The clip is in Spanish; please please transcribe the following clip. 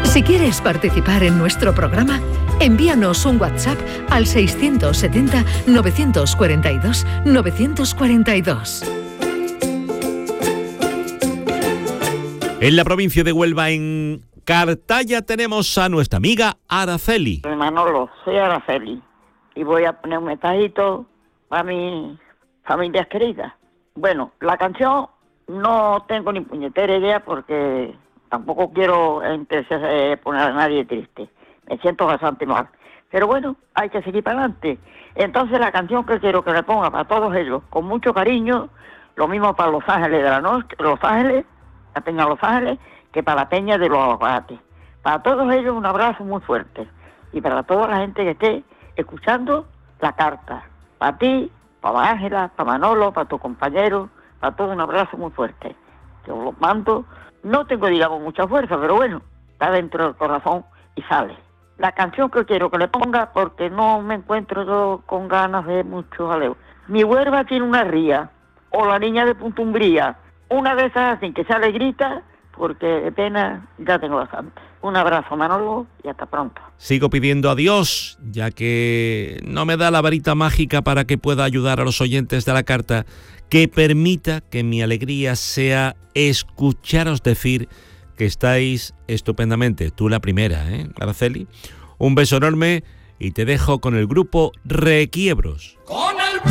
Si quieres participar en nuestro programa, envíanos un WhatsApp al 670-942-942. En la provincia de Huelva, en Cartaya, tenemos a nuestra amiga Araceli. Manolo, soy Araceli y voy a poner un mensajito para mis familias queridas. Bueno, la canción no tengo ni puñetera idea porque tampoco quiero poner a nadie triste. Me siento bastante mal. Pero bueno, hay que seguir para adelante. Entonces la canción que quiero que le ponga para todos ellos, con mucho cariño, lo mismo para Los Ángeles de la Noche, la Peña Los Ángeles, que para la Peña de los Aguacates. Para todos ellos un abrazo muy fuerte. Y para toda la gente que esté escuchando la carta. Para ti, para Ángela, para Manolo, para tu compañero, para todos un abrazo muy fuerte. Yo os lo mando. No tengo, digamos, mucha fuerza, pero bueno, está dentro del corazón y sale. La canción que quiero que le ponga, porque no me encuentro yo con ganas de mucho jaleo. Mi Huelva tiene una ría, o La Niña de Punta Umbría. Una de esas sin que se alegrita, porque de pena ya tengo bastante. Un abrazo, Manolo, y hasta pronto. Sigo pidiendo a Dios, ya que no me da la varita mágica para que pueda ayudar a los oyentes de la carta, que permita que mi alegría sea escucharos decir que estáis estupendamente. Tú la primera, Araceli. Un beso enorme y te dejo con el grupo Requiebros.